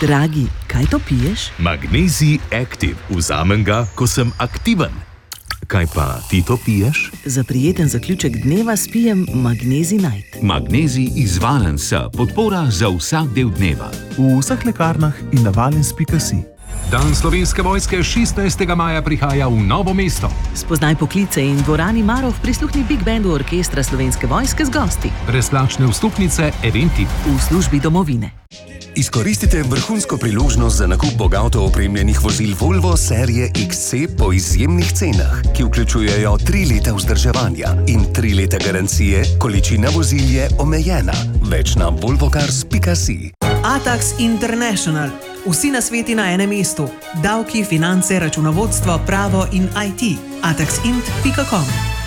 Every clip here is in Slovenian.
Dragi, kaj to piješ? Magnezij Active. Vzamem ga, ko sem aktiven. Kaj pa ti to piješ? Za prijeten zaključek dneva spijem Magnezij Night. Magnezij iz Valensa, podpora za vsak del dneva. V vseh lekarnah in na valens.si. Dan Slovenske vojske 16. maja prihaja v Novo mesto. Spoznaj poklice in dvorani Marof prisluhni Big Bandu orkestra Slovenske vojske z gosti. Brezplačne vstopnice, eventi. V službi domovine. Izkoristite vrhunsko priložnost za nakup bogato opremljenih vozil Volvo serije XC po izjemnih cenah, ki vključujejo 3 leta vzdrževanja in 3 leta garancije. Količina vozil je omejena. Več na volvocars.si. Atax International. Vsi nasveti na enem mestu. Davki, finance, računovodstvo, pravo in IT. ataxint.com.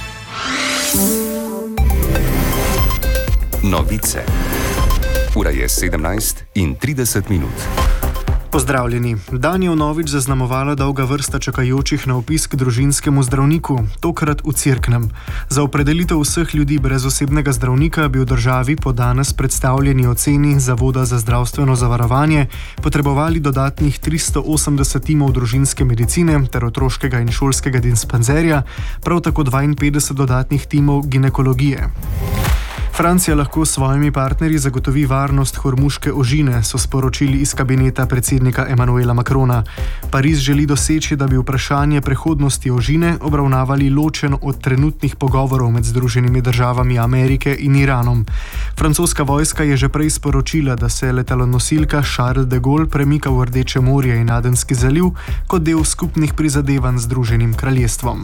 Novice. Ura je 17:30. Pozdravljeni. Dan je vnovič zaznamovala dolga vrsta čakajočih na obisk k družinskemu zdravniku, tokrat v Cerknem. Za opredelitev vseh ljudi brez osebnega zdravnika bi v državi po danes predstavljeni oceni Zavoda za zdravstveno zavarovanje potrebovali dodatnih 380 timov družinske medicine ter otroškega in šolskega dispanzerja, prav tako 52 dodatnih timov ginekologije. Francija lahko s svojimi partnerji zagotovi varnost hormuške ožine, so sporočili iz kabineta predsednika Emmanuela Macrona. Pariz želi doseči, da bi vprašanje prehodnosti ožine obravnavali ločeno od trenutnih pogovorov med Združenimi državami Amerike in Iranom. Francoska vojska je že prej sporočila, da se letalonosilka Charles de Gaulle premika v Rdeče morje in Adenski zaliv kot del skupnih prizadevanj z Združenim kraljestvom.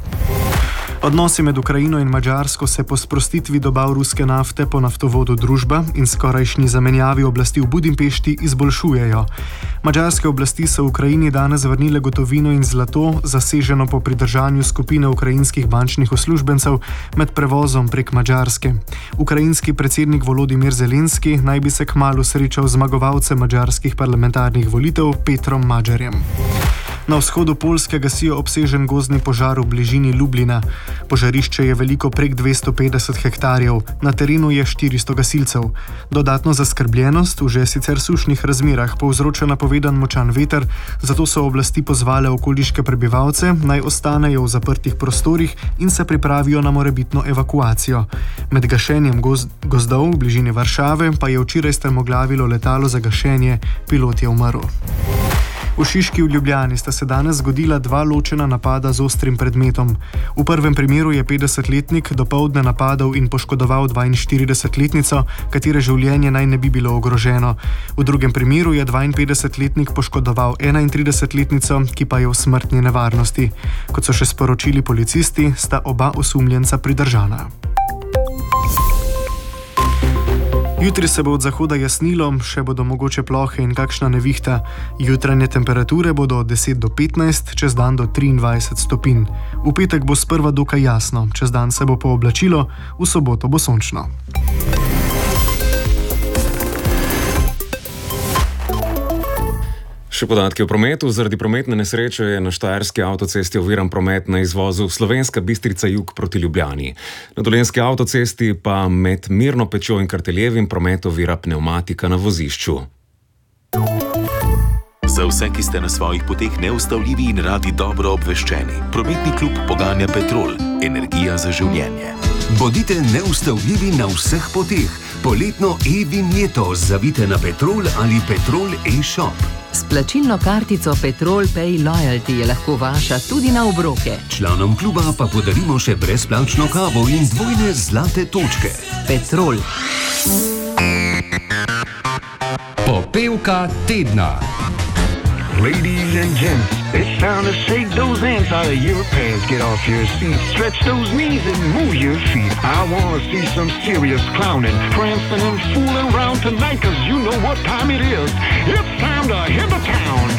Odnosi med Ukrajino in Madžarsko se po sprostitvi dobav ruske nafte po naftovodu Družba in skorajšnji zamenjavi oblasti v Budimpešti izboljšujejo. Madžarske oblasti so v Ukrajini danes vrnile gotovino in zlato, zaseženo po pridržanju skupine ukrajinskih bančnih uslužbencev med prevozom prek Madžarske. Ukrajinski predsednik Volodimir Zelenski naj bi se kmalu srečal z zmagovalcem madžarskih parlamentarnih volitev Petrom Madžarjem. Na vzhodu Poljske gasijo obsežen gozdni požar v bližini Lublina. Požarišče je veliko prek 250 hektarjev, na terenu je 400 gasilcev. Dodatno zaskrbljenost v že sicer sušnih razmerah povzroča napovedan močan veter, zato so oblasti pozvale okoliške prebivalce, naj ostanejo v zaprtih prostorih in se pripravijo na morebitno evakuacijo. Med gašenjem gozdov v bližini Varšave pa je včeraj strmoglavilo letalo za gašenje, pilot je umrl. V Šiški v Ljubljani sta se danes zgodila 2 ločena napada z ostrim predmetom. V prvem primeru je 50-letnik dopoldne napadal in poškodoval 42-letnico, katere življenje naj ne bi bilo ogroženo. V drugem primeru je 52-letnik poškodoval 31-letnico, ki pa je v smrtni nevarnosti. Kot so še sporočili policisti, sta oba osumljenca pridržana. Jutri se bo od zahoda jasnilo, še bodo mogoče plohe in kakšna nevihta. Jutranje temperature bodo od 10 do 15, čez dan do 23 stopinj. V petek bo sprva dokaj jasno, čez dan se bo pooblačilo, v soboto bo sončno. Še podatki o prometu. Zaradi prometne nesreče je na štajerski avtocesti oviran promet na izvozu Slovenska Bistrica jug proti Ljubljani. Na dolenjski avtocesti pa med Mirno Pečjo in Karteljevim promet ovira pnevmatika na vozišču. Za vse, ki ste na svojih poteh neustavljivi in radi dobro obveščeni, prometni klub poganja Petrol, energija za življenje. Bodite neustavljivi na vseh poteh. Poletno e-vinjeto zavite na Petrol ali Petrol e-shop. S plačilno kartico Petrol Pay Loyalty je lahko vaša tudi na obroke. Članom kluba pa podarimo še brezplačno kavo in 2 zlate točke. Petrol. Popevka tedna. Ladies and gents, it's time to shake those ants out of your pants. Get off your seat, stretch those knees and move your feet. I want to see some serious clowning, prancing and fooling around tonight, cause you know what time it is. It's time to hit the town.